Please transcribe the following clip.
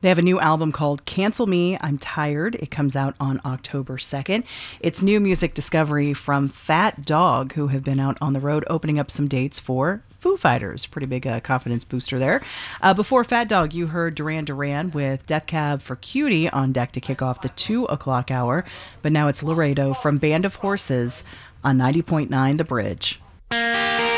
They have a new album called Cancel Me, I'm Tired. It comes out on October 2nd. It's new music discovery from Fat Dog, who have been out on the road opening up some dates for Foo Fighters. Pretty big confidence booster there. Before Fat Dog, you heard Duran Duran with Death Cab for Cutie on deck to kick off the 2 o'clock hour. But now it's Laredo from Band of Horses on 90.9 The Bridge.